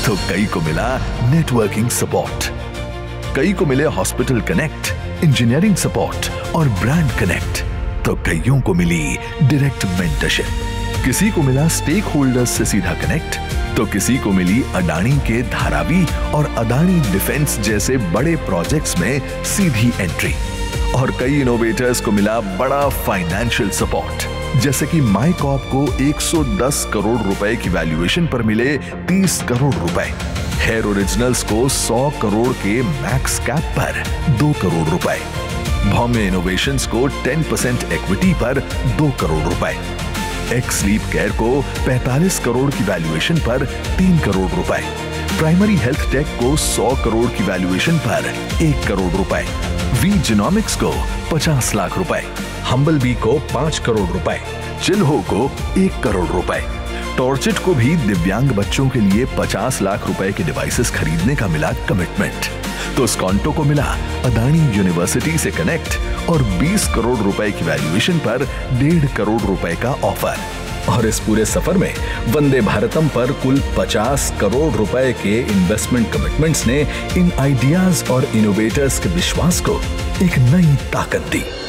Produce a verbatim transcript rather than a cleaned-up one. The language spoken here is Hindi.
तो कई को मिला नेटवर्किंग सपोर्ट, कई को मिले हॉस्पिटल कनेक्ट, इंजीनियरिंग सपोर्ट और ब्रांड कनेक्ट, तो कईयों को मिली डायरेक्ट मेंटरशिप। किसी को मिला स्टेक होल्डर्स से सीधा कनेक्ट, तो किसी को मिली अडानी के धारावी और अदानी डिफेंस जैसे बड़े प्रोजेक्ट्स में सीधी एंट्री। और कई इनोवेटर्स को मिला बड़ा फाइनेंशियल सपोर्ट, जैसे कि माइकॉप को एक सौ दस करोड़ रुपए की वैल्यूएशन पर मिले तीस करोड़ रुपए, हेयर ओरिजिनल्स को सौ करोड़ के मैक्स कैप पर दो करोड़ रुपए, बॉम्बे इनोवेशंस को दस परसेंट इक्विटी पर दो करोड़ रुपए, एक्स स्लीप केयर को पैंतालीस करोड़ की वैल्यूएशन पर तीन करोड़ रुपए, प्राइमरी हेल्थ टेक को सौ करोड़ की वैल्यूएशन पर एक करोड़ रुपए, वी जिनोमिक्स को पचास लाख रुपए, हम्बल बी को पांच करोड़ रुपए, चिल्हो को एक करोड़ रुपए, टॉर्चिट को भी दिव्यांग बच्चों के लिए पचास लाख रुपए के डिवाइसेस खरीदने का मिला कमिटमेंट। तो स्कॉन्टो को मिला अदानी यूनिवर्सिटी से कनेक्ट और बीस करोड़ रुपए की वैल्यूएशन पर डेढ़ करोड़ रुपए का ऑफर। और इस पूरे सफर में वंदे भारतम पर कुल पचास करोड़ रुपए के इन्वेस्टमेंट कमिटमेंट्स ने इन आइडियाज और इनोवेटर्स के विश्वास को एक नई ताकत दी।